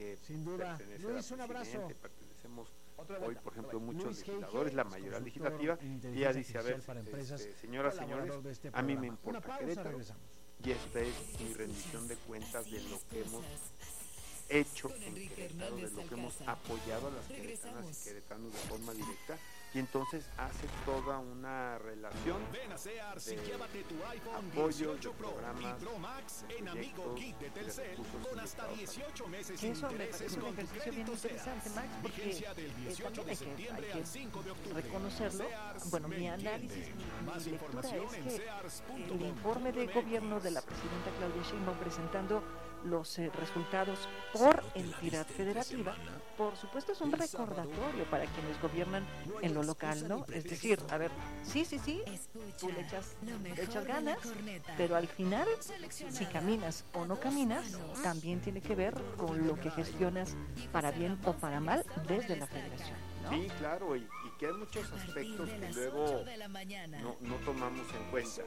que Sin duda. pertenece Luis, a un la abrazo. presidenta, pertenecemos Otro de hoy, la- por ejemplo, muchos Luis legisladores, la mayoría legislativa, y ella dice, a ver, señoras, señores, a mí me importa Una pausa, Querétaro, regresamos. y esta es mi rendición de cuentas de lo que hemos hecho en Querétaro, de lo que hemos apoyado a las queretanas y queretanos de forma directa, y entonces hace toda una relación Ven a Sears y de llévate tu iPhone apoyos, 18 de Pro y programas, Pro Max en Amigo proyectos, Kit de de Telcel recursos con hasta limitados. 18 meses Que sin eso me intereses parece un con tu ejercicio bien crédito interesante, Sears. Max, porque Vigencia del 18 también de hay septiembre que al 5 de octubre. reconocerlo. Sears Bueno, me mi entiende. análisis, Más mi lectura información es en que sears.com.mx. el informe de gobierno de la presidenta Claudia Sheinbaum presentando los resultados por entidad federativa, por supuesto es un recordatorio para quienes gobiernan en lo local, ¿no? Es decir, a ver, sí, tú le echas ganas, pero al final, si caminas o no caminas, también tiene que ver con lo que gestionas para bien o para mal desde la federación, ¿no? Sí, claro, y que hay muchos aspectos que luego no tomamos en cuenta.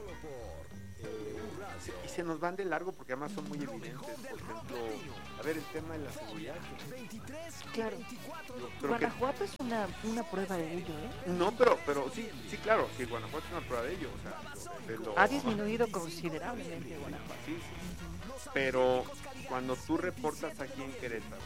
Y se nos van de largo porque además son muy evidentes. Por ejemplo, a ver, el tema de la seguridad. Claro, Yo creo que Guanajuato es una prueba de ello, ¿eh? no, pero sí, claro, sí, Guanajuato es una prueba de ello. O sea, Ha disminuido considerablemente Guanajuato. Sí, pero cuando tú reportas aquí en Querétaro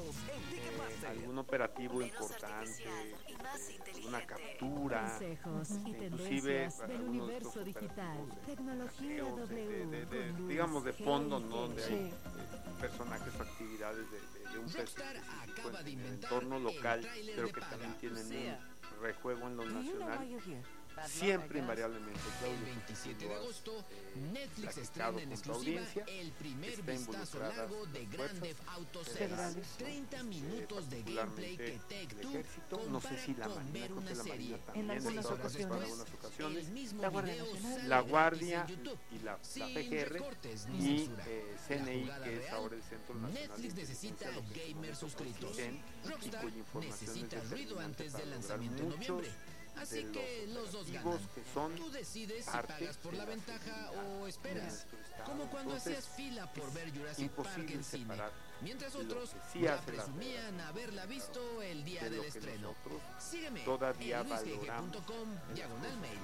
algún operativo importante, una captura, inclusive algunos de estos operativos digamos de fondo, ¿no? Donde hay personajes o actividades de un peso específico en el entorno local, pero que también tienen un rejuego en lo nacional. Siempre invariablemente El 27 de agosto, Netflix estrena en exclusiva el primer vistazo largo de Grand Theft Auto 6. 30 minutos de gameplay que Take-Two no sé si la compara con ver una serie. En algunas ocasiones, El mismo la Guardia video Nacional, sale la gratis Guardia en YouTube, y la sin PGR recortes ni y censura. CNI, La jugada que es real, ahora el Centro Nacional Netflix de necesita Inteligencia, lo que gamers se suscritos. CISEN, y Rockstar cuya información es necesita ruido determinante antes para del lograr lanzamiento en muchos noviembre. Así de que los dos operativos ganan. que son Tú decides si parte pagas por de la la ventaja seguridad o de esperas. nuestro estado. Como cuando Entonces, hacías fila por ver Jurassic Park imposible en cine. separar Mientras lo otros que sí ya hace la presumían haberla visto el día de lo del que estreno. nosotros Sígueme todavía en valoramos. luisgg.com/mail.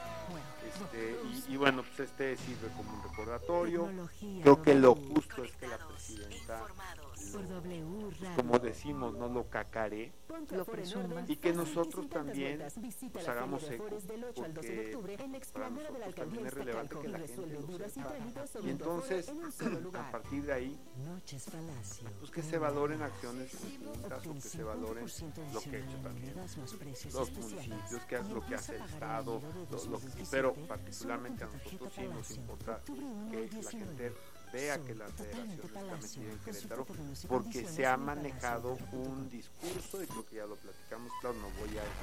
Y bueno, pues sirve como un recordatorio. Creo que lo justo es que la presidenta, como decimos, no lo cacaré, lo presuma. y que nosotros también pues, hagamos eco, porque para nosotros también es relevante que la gente lo sepa. Y entonces, a partir de ahí, pues que se valoren acciones conjuntas o que se valoren lo que ha hecho también los municipios, que es lo que hace el Estado, pero particularmente a nosotros sí nos importa que la gente vea que la federación está metida en Querétaro, porque se ha manejado un discurso, y creo que ya lo platicamos, claro, no voy a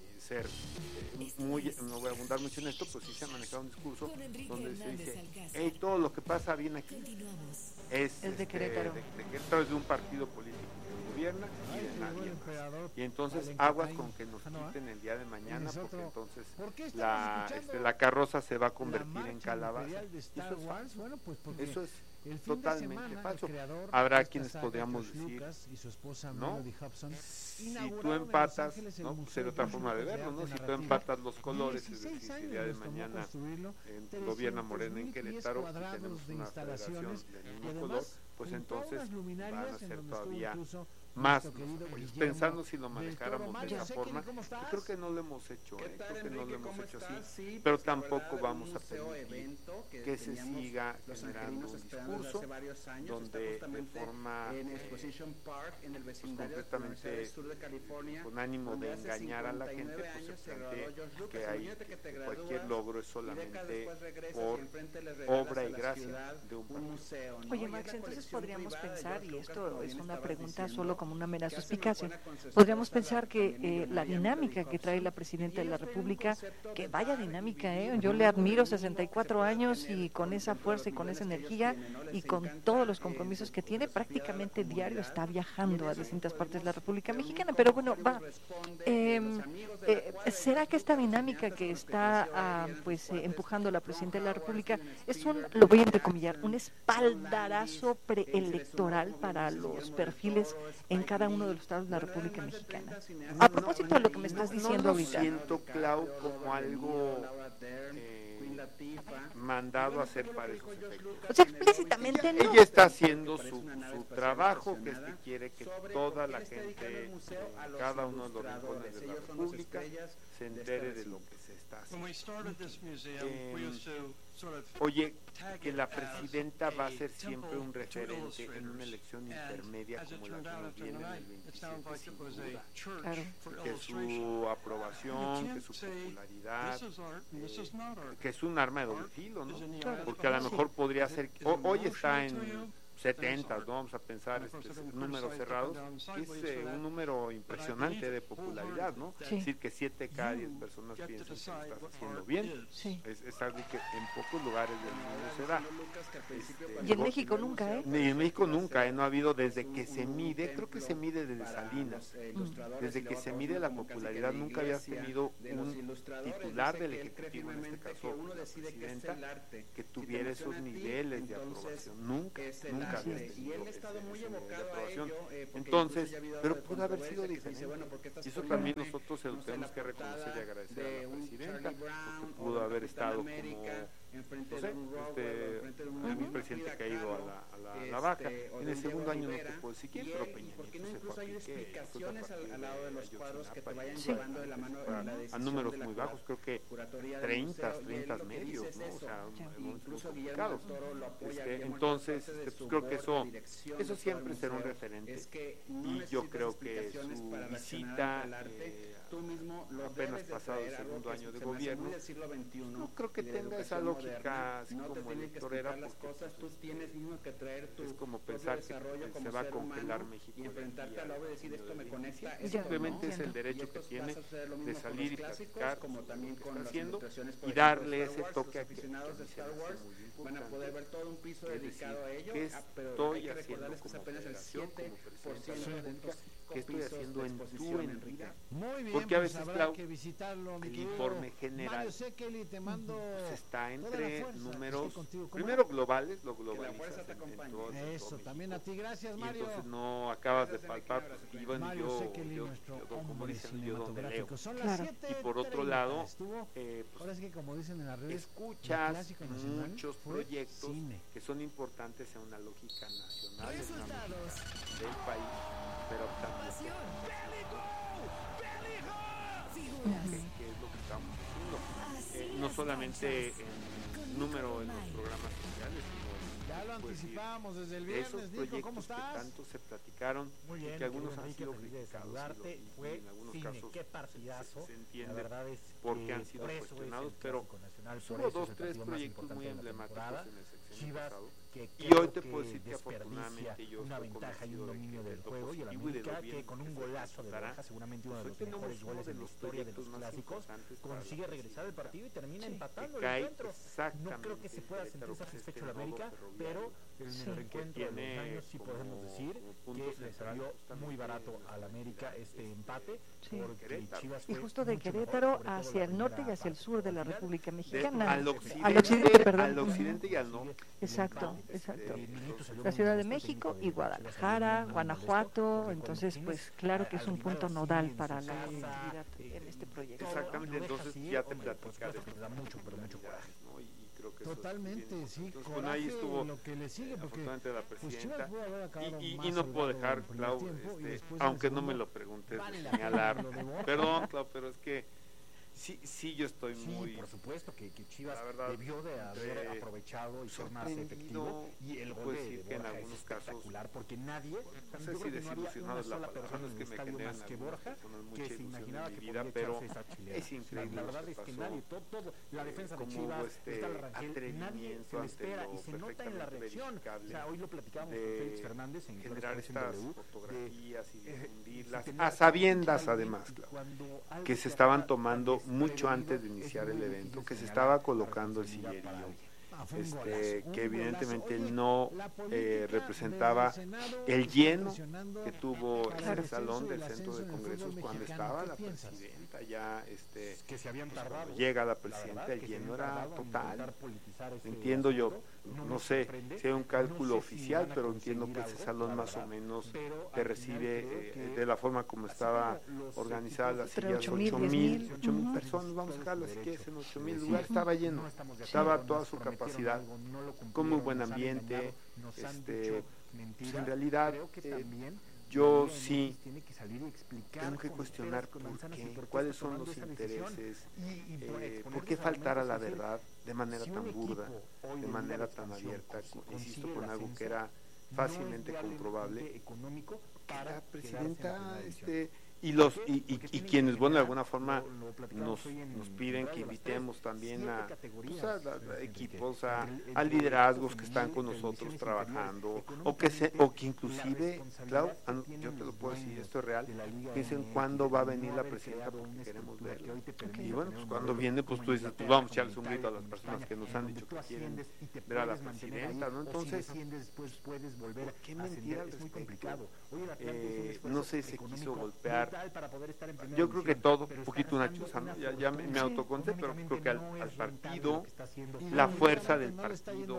no voy a abundar mucho en esto, pues sí se ha manejado un discurso donde se dice, hey, todo lo que pasa bien aquí es de Querétaro. de Querétaro, es de un partido político que gobierna y de nadie más. Y entonces aguas con que nos quiten el día de mañana, porque entonces la carroza se va a convertir en calabaza. Y eso es totalmente falso. Habrá quienes podríamos decir, ¿no? Si tú empatas, ¿no? Pues sería otra forma de verlo, ¿no? Si tú empatas los colores, es decir, si el día de mañana gobierna Morena en Querétaro y tenemos una federación del mismo color, pues entonces van a ser todavía más los apoyos. Pensando si lo manejáramos de esa forma, yo creo que no lo hemos hecho, creo que no lo hemos hecho así, pero tampoco vamos a permitir que se siga generando un discurso donde de forma completamente con ánimo de engañar a la gente, pues se plantee que cualquier logro es solamente por obra y gracia de un partido. Oye, Max, entonces podríamos pensar, y esto es una pregunta solo como una mera suspicacia, podríamos pensar que la dinámica que trae la presidenta de la República, que vaya dinámica, yo le admiro, 64 años y con esa fuerza y con esa energía y con todos los compromisos que tiene, prácticamente diario está viajando a distintas partes de la República Mexicana, pero bueno, va. ¿Será que esta dinámica que está empujando la presidenta de la República es lo voy a entrecomillar, un espaldarazo preelectoral para los perfiles en cada uno de los estados de la República Mexicana? A propósito de lo que me estás diciendo ahorita. No siento, Clau, como algo mandado a hacer para esos efectos. O sea, explícitamente no. Ella está haciendo su trabajo, que es que quiere que toda la gente, cada uno de los rincones de la República, se entere de lo que se está haciendo. Oye, que la presidenta va a ser siempre un referente en una elección intermedia como la que nos viene en el 27, sin duda. Claro. Que su aprobación, que su popularidad, que es un arma de doble filo, ¿no? Porque a lo mejor podría ser, hoy está en 70, ¿no? Vamos a pensar números cerrados, es un número impresionante de popularidad, ¿no? Sí. Es decir, que 7 cada 10 personas piensan que lo estás haciendo bien. Sí. Es algo que en pocos lugares del mundo se da. Y en México nunca, ¿eh? Ni en México nunca, no ha habido desde que se mide, creo que se mide desde Salinas, desde que se mide la popularidad, nunca había tenido un titular del Ejecutivo, en este caso la presidenta, que tuviera esos niveles de aprobación, nunca había tenido ese nivel de aprobación. Entonces, pero pudo haber sido diferente, y eso también nosotros se lo tenemos que reconocer y agradecer a la presidenta, porque pudo haber estado como, no sé, un presidente que ha ido a la baja. En el segundo año no te puedo decir quién, pero Peña Nieto se fue a Piqué, a números muy bajos, creo que 30 medios, ¿no? O sea, muy complicados. Entonces, pues creo que eso siempre será un referente, y yo creo que su visita apenas pasado el segundo año de gobierno, no creo que tenga esa lógica así como electorera, porque es como pensar que se va a congelar México simplemente es el derecho que tiene de salir y platicar lo que está haciendo y darle ese toque a que se me hace muy importante, es decir, ¿qué estoy haciendo como federación, como presidente de la República? ¿Qué estoy haciendo en tu entidad? Muy bien, porque a veces habrá que visitarlo, el informe general Mario Sekeli, te mando pues está entre fuerza, números contigo, primero globales, lo globalizas en todo eso, también a ti, gracias, y Mario. entonces no acabas de palpar, pues, y bueno, Mario Sekeli, yo nuestro como hombre dicen, yo donde leo. cinematográfico. Son las Claro. 7:30. Y por otro lado, estuvo, pues, ahora es que como dicen en las redes, escuchas el Clásico Nacional muchos fue proyectos cine. que son importantes en una lógica nacional, en una Resultados. lógica del país, pero también Pasión. que es lo que estamos haciendo, no solamente en número en los programas sociales, sino Ya lo pues, anticipábamos desde el de viernes, esos Nico, proyectos ¿cómo que estás? tanto se platicaron Muy y bien, que algunos querido han Enrique, sido feliz de criticados saludarte. y Fue en algunos cine, casos qué partidazo. se La entiende verdad es por qué que han sido por eso es cuestionados, el pero Clásico Nacional, por hubo eso es 2-3 el partido más proyectos importante muy de la emblemáticos temporada. en el sexenio Chivas, pasado. que Y creo hoy te puedo que decir que desperdicia afortunadamente yo una estoy ventaja y un convencido de dominio que del lo juego, y el positivo y de lo América bien que con un se golazo de pasará, Borja, seguramente uno de pues los hoy tenemos mejores uno goles de en la los historia de los proyectos más clásicos, importantes para consigue la regresar el partido y termina empatando el cae encuentro. No exactamente creo que se pueda sentir Querétaro, pues, satisfecho este el América, nodo pero ferroviario en Sí. el reencuentro de los tiene años sí podemos como decir punto que le central salió justamente muy barato la al América este empate, Sí. porque Querétaro. Chivas Y fue justo de mucho mejor, Querétaro sobre todo hacia la el norte y primera hacia el parte. sur de la Al final, República al Mexicana. occidente, perdón. al occidente y al norte. Exacto, empate, exacto. Minuto salió La muy Ciudad de molesto el México técnico y de Guadalajara, Chivas, muy Guanajuato, molesto, entonces porque pues claro que es un punto al nodal final para sí, la en su actividad casa, en este proyecto. Exactamente, lo deja entonces así, ya te hombre, por platica de supuesto que te da mucho, pero mucho coraje. ¿no? Y creo que eso es Totalmente, bien sí, importante. coraje Ahí estuvo lo que le sigue, porque afortunadamente la pues presidenta Chivas pudo haber acabado y más no puedo holgado dejar, en el primer Clau, tiempo, y después en el aunque no me segundo, lo preguntes, vale de la pena señalar, lo de Borja. perdón, Clau, pero es que sí yo estoy Sí, muy por supuesto que Chivas la verdad, debió de haber aprovechado y ser más efectivo, sorprendido, y el puedo gol decir de que en Borja es algunos casos, espectacular, porque nadie, no yo sé creo si que no había desilusionado una es la sola palabra, persona es en que el me estadio generan más que algunas Borja personas mucha que se ilusión imaginaba en mi que vida, podía pero echarse esa chilena. es increíble La lo verdad que es que pasó, nadie, todo, la defensa de cómo Chivas, hubo está el Rangel, nadie se le espera y se nota en la reacción. O sea, hoy lo platicábamos con Félix Fernández en generar Jueves estas W, fotografías y difundirlas si a tenía sabiendas mucho además, alguien, Clau, cuando algo que se te estaban acaba tomando tan mucho antes de desprevenido, iniciar es el muy evento, difícil que se señalar estaba la colocando el responsabilidad para sillerío, alguien. Fue un golazo, que un evidentemente golazo. Oye, no la política representaba del Senado el está lleno presionando que tuvo para en el el descenso salón y del el centro ascenso de en el congresos fútbol cuando mexicano. estaba ¿Qué la piensas? presidenta ya que se habían tardado. llega la La presidenta, verdad el que se lleno habían era tardado en total. intentar politizar ese Entiendo yo, asunto. no me sé sorprende. si hay un cálculo No sé si oficial, van a pero entiendo que conseguir ese algo, salón la más o verdad, menos pero te al recibe final creo que de la forma como estaba como los organizadas las Entre sillas, 8,000, 8,000 10,000, personas, vamos a dejarlas si quieres en 8,000 Sí. lugares, estaba lleno, no estamos de estaba acuerdo, toda nos su prometieron capacidad, algo, no lo con muy cumplieron, buen nos han ambiente, engañado, nos han dicho mentiras. en realidad Creo que también yo sí tengo que cuestionar por qué, cuáles son los intereses, por qué faltar a la verdad de manera tan burda, de manera tan abierta, insisto, con algo que era fácilmente comprobable, que la presidenta y quienes, bueno, de alguna forma nos piden que invitemos también a equipos, a liderazgos que están con nosotros trabajando, o que inclusive, Clau, yo te lo puedo decir, esto es real, piensen cuándo va a venir la presidenta porque queremos verla. Y bueno, pues cuando viene, pues tú dices, pues vamos a echarles un grito a las personas que nos han dicho que quieren ver a la presidenta, ¿no? Entonces, ¿por qué mentir al respecto? No sé si se quiso golpear. Yo creo que todo, un poquito una chuza, ¿no? Ya me autoconté, pero creo que al partido, la fuerza del partido,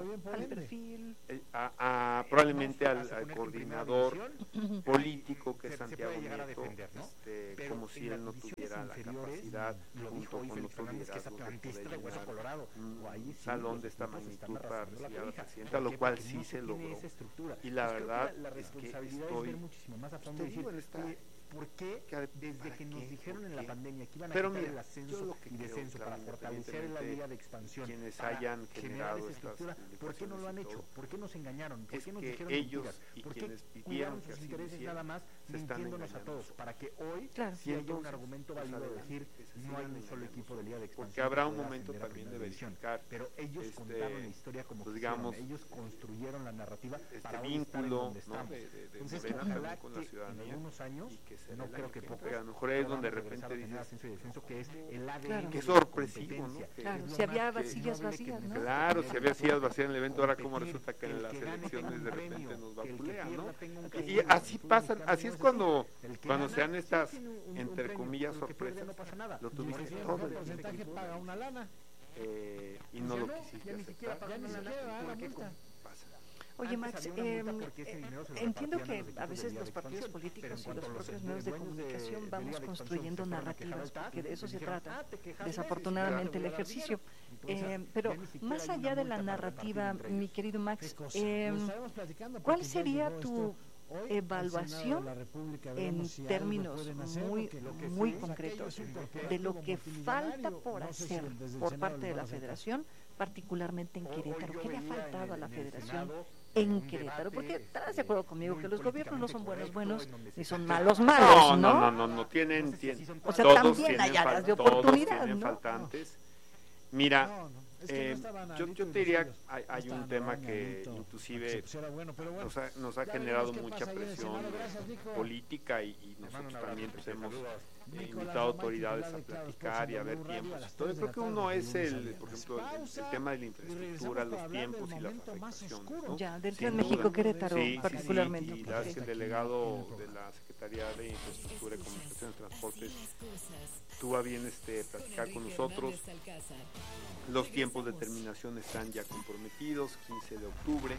probablemente al coordinador político que es Santiago Nieto, como si él no tuviera la capacidad, junto con otros liderazgos, de poder llenar un salón de esta magnitud para recibir a la presidenta, lo cual sí se logró. Y la verdad es que estoy, te digo, en esta... ¿Por qué desde que nos dijeron en la pandemia que iban a quitar el ascenso y descenso para fortalecer la liga de expansión, quienes hayan generado esta estructura, ¿por qué no lo han hecho? ¿Por qué nos engañaron? ¿Por qué nos dijeron ellos mentiras? y ¿Por qué quienes pidieron cuidaron que sus así intereses hicieran, nada más mintiéndonos a todos? Para que hoy sí haya un argumento válido de decir no hay un solo equipo de liga de expansión. Porque habrá un momento también de verificar, pero ellos contaron la historia como pues, digamos, ellos construyeron la narrativa para vínculo, donde estamos. Entonces, ojalá con la que en algunos algunos años, no creo que pocos, a lo mejor es donde de repente dices, ascenso y descenso, que es el ADN, qué sorpresivo, ¿no? Claro, si había sillas vacías, ¿no? Claro, si había sillas vacías en el evento, ahora como resulta que en las elecciones de repente nos vapulean, ¿no? Y así pasan, así es cuando se dan estas, entre comillas, sorpresas. Lo tuviste todo el porcentaje, paga una lana. Y no lo quisiste aceptar. Ya ni siquiera la multa. Oye, Max, entiendo que a veces los partidos políticos y los propios medios de comunicación vamos construyendo narrativas, porque de eso se trata, desafortunadamente, el ejercicio. Pero más allá de la narrativa, mi querido Max, ¿cuál sería tu evaluación en términos muy concretos de lo que falta por hacer por parte de la Federación, particularmente en Querétaro? ¿Qué le ha faltado a la Federación en Querétaro? Porque estarás de acuerdo conmigo que los gobiernos no son buenos ni son malos, ¿no? No tienen, o sea, todos también hay áreas de todos oportunidad, tienen ¿no? faltantes. Mira, yo te diría, hay un tema que inclusive nos ha generado mucha presión política y nosotros también pues hemos invitado a autoridades a platicar y a ver tiempos. Entonces creo que uno es por ejemplo, el tema de la infraestructura, los tiempos y las afectaciones, ¿no? Ya, del Tren México-Querétaro particularmente. Sí, y la que el delegado de la Secretaría de Infraestructura y Comunicaciones y Transportes tuvo a bien platicar con nosotros. Los tiempos de terminación están ya comprometidos, 15 de octubre.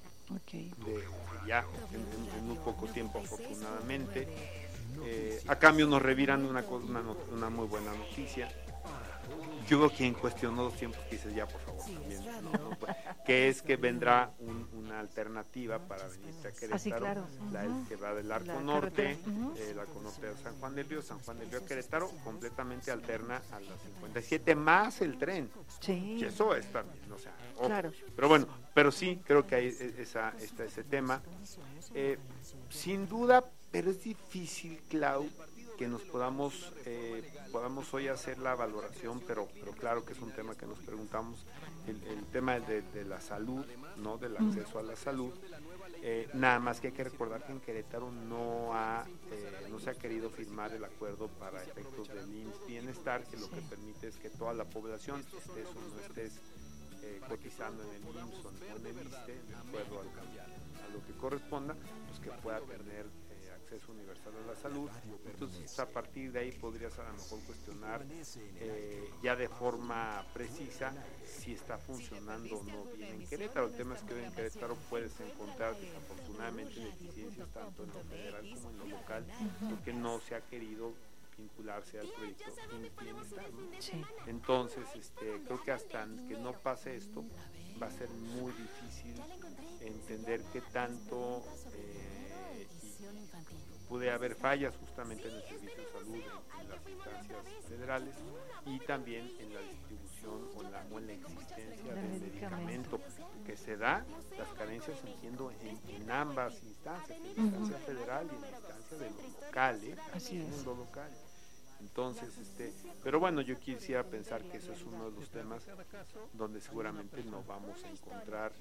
Ya en muy poco tiempo, afortunadamente. A cambio nos reviran una muy buena noticia. Yo creo que quien cuestionó los tiempos que dices, ya por favor, también, ¿no? Que es que vendrá una alternativa para venirse a Querétaro, sí, claro. El que va del Arco Norte, el Arco Norte de San Juan del Río a Querétaro, completamente alterna a la 57 más el tren. Sí. Y eso es también, o sea, claro. Pero bueno, pero sí, creo que hay está ese tema. Sin duda, pero es difícil, Clau, que nos podamos hoy hacer la valoración, pero claro que es un tema que nos preguntamos, el tema de la salud, ¿no? Del acceso a la salud. Nada más que hay que recordar que en Querétaro no se ha querido firmar el acuerdo para efectos del IMSS Bienestar, que lo que permite es que toda la población, estés o no estés cotizando en el IMSS o en el ISSSTE, de acuerdo a lo que corresponda, pues que pueda tener acceso universal a la salud. Entonces a partir de ahí podrías a lo mejor cuestionar ya de forma precisa si está funcionando o no bien en Querétaro. El tema es que hoy en Querétaro puedes encontrar desafortunadamente deficiencias tanto en lo federal como en lo local, porque no se ha querido vincularse al proyecto Bienestar, ¿no? Sí. Entonces creo que hasta que no pase esto va a ser muy difícil entender qué tanto puede haber fallas justamente en el servicio de salud, en las instancias federales, y también en la distribución o en la existencia del medicamento que se da, las carencias entiendo en ambas instancias, en la instancia federal y en la instancia de lo local, Así es. mundo local. Entonces, pero bueno, yo quisiera pensar que ese es uno de los temas donde seguramente no vamos a encontrar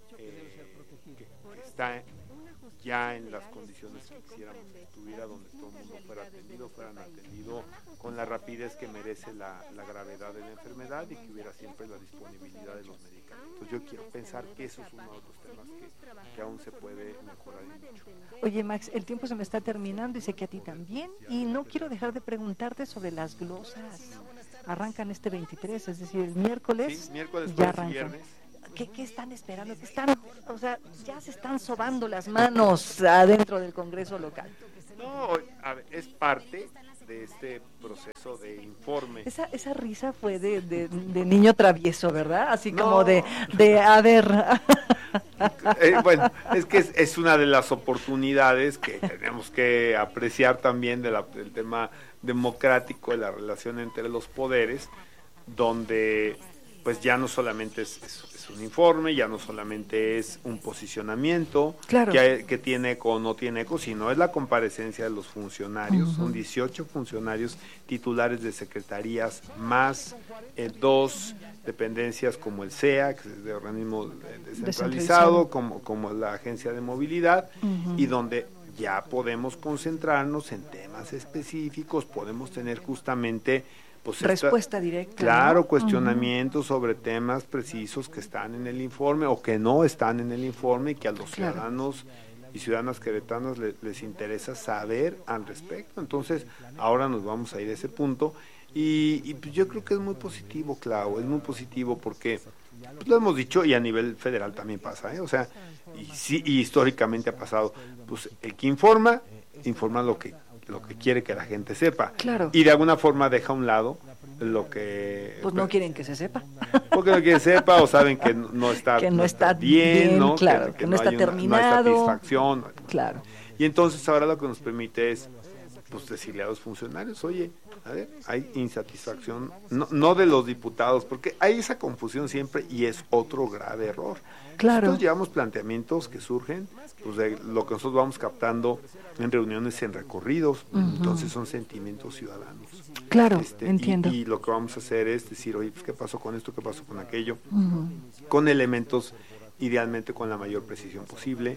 que está ya en las condiciones que quisiéramos que estuviera, donde todo el mundo fueran atendido con la rapidez que merece la gravedad de la enfermedad y que hubiera siempre la disponibilidad de los medicamentos. Yo quiero pensar que eso es uno de los temas que aún se puede mejorar mucho. Oye, Max, el tiempo se me está terminando y sé que a ti también, y no quiero dejar de preguntarte sobre las glosas. Arrancan este 23, es decir, el miércoles, sí, miércoles, ya jueves y arrancan. viernes. ¿Qué están esperando? O sea, ya se están sobando las manos adentro del Congreso local. No, a ver, es parte de este proceso de informe. Esa risa fue de niño travieso, ¿verdad? Así No. como de a ver. Bueno, es que es una de las oportunidades que tenemos que apreciar también del tema democrático, de la relación entre los poderes, donde pues ya no solamente es un informe, ya no solamente es un posicionamiento, claro, que tiene eco o no tiene eco, sino es la comparecencia de los funcionarios. Uh-huh. Son 18 funcionarios titulares de secretarías, más 2 dependencias como el SEA, que es de organismo descentralizado, como la Agencia de Movilidad, uh-huh, y donde ya podemos concentrarnos en temas específicos, podemos tener justamente pues respuesta directa. Claro, ¿no? Cuestionamientos sobre temas precisos que están en el informe o que no están en el informe y que a los ciudadanos y ciudadanas queretanas les interesa saber al respecto. Entonces, ahora nos vamos a ir a ese punto y pues yo creo que es muy positivo, Clau, es muy positivo porque pues lo hemos dicho y a nivel federal también pasa, o sea, y históricamente ha pasado, pues el que informa lo que quiere que la gente sepa. Claro. Y de alguna forma deja a un lado lo que... Pues no quieren que se sepa. Porque no quieren que sepa o saben que no está, que no está bien, ¿no? Claro, que no está terminado. No hay satisfacción. Claro. Y entonces ahora lo que nos permite es pues decirle a los funcionarios, oye, a ver, hay insatisfacción, no de los diputados, porque hay esa confusión siempre y es otro grave error. Claro. Nosotros llevamos planteamientos que surgen pues de lo que nosotros vamos captando en reuniones, en recorridos, uh-huh, entonces son sentimientos ciudadanos. Claro, entiendo. Y lo que vamos a hacer es decir, oye, pues, ¿qué pasó con esto? ¿Qué pasó con aquello? Uh-huh. Con elementos, idealmente con la mayor precisión posible,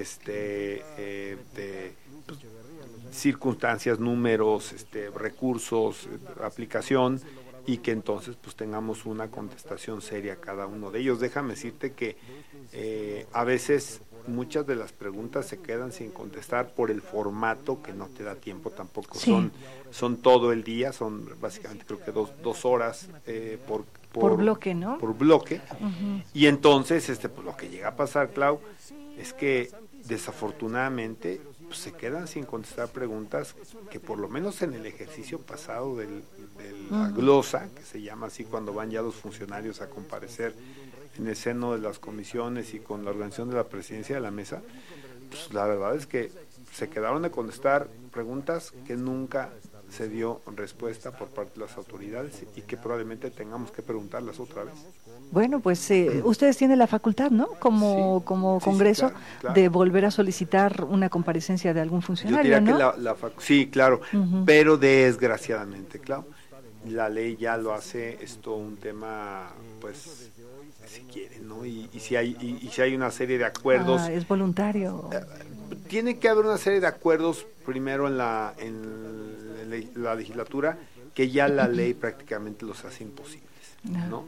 de pues, circunstancias, números, recursos, aplicación, y que entonces pues tengamos una contestación seria a cada uno de ellos. Déjame decirte que a veces muchas de las preguntas se quedan sin contestar por el formato que no te da tiempo tampoco. Sí. Son todo el día, son básicamente creo que dos horas por bloque, ¿no? Por bloque. Uh-huh. Y entonces pues, lo que llega a pasar, Clau, es que desafortunadamente pues, se quedan sin contestar preguntas que por lo menos en el ejercicio pasado de la glosa, que se llama así cuando van ya los funcionarios a comparecer en el seno de las comisiones y con la organización de la presidencia de la mesa, pues la verdad es que se quedaron de contestar preguntas que nunca se dio respuesta por parte de las autoridades y que probablemente tengamos que preguntarlas otra vez. Bueno, pues ustedes tienen la facultad, ¿no? Como Congreso, claro. De volver a solicitar una comparecencia de algún funcionario, yo diría ¿no? Que sí, claro, uh-huh, pero desgraciadamente, claro, la ley ya lo hace esto un tema, pues, si quieren, ¿no? Y si hay una serie de acuerdos. Es voluntario. Tiene que haber una serie de acuerdos primero en la legislatura que ya la ley prácticamente los hace imposibles, ¿no?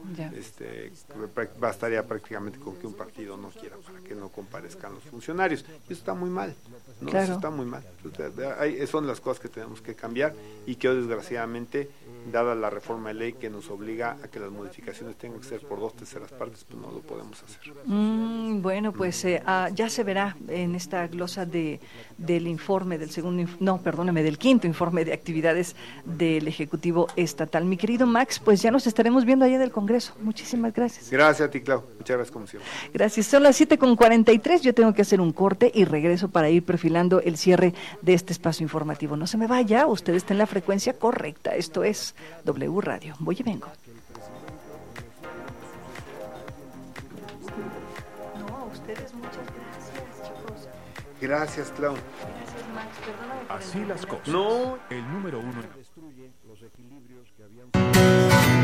Bastaría prácticamente con que un partido no quiera para que no comparezcan los funcionarios. Y eso está muy mal, ¿no? Claro. Eso está muy mal. Son las cosas que tenemos que cambiar y que hoy desgraciadamente dada la reforma de ley que nos obliga a que las modificaciones tengan que ser por 2/3 partes, pues no lo podemos hacer. Bueno, pues ya se verá en esta glosa del informe del del quinto informe de actividades del Ejecutivo Estatal. Mi querido Max, pues ya nos estaremos viendo allá del Congreso. Muchísimas gracias. Gracias a ti, Clau. Muchas gracias como siempre. Gracias. Son las 7:43. Yo tengo que hacer un corte y regreso para ir perfilando el cierre de este espacio informativo. No se me vaya, usted está en la frecuencia correcta. Esto es W Radio. Voy y vengo. No, a ustedes muchas gracias, chicos. Gracias, Clau. Gracias, Max. Perdóname por Así el las cosas. No. El número 1 en... Destruye los equilibrios que habían